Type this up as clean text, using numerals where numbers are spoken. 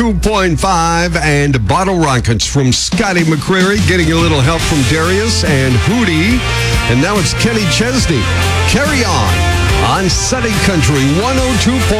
2.5 and Bottle Rockets from Scotty McCreery, getting a little help from Darius and Hootie. And now it's Kenny Chesney. Carry on Sunny Country 102.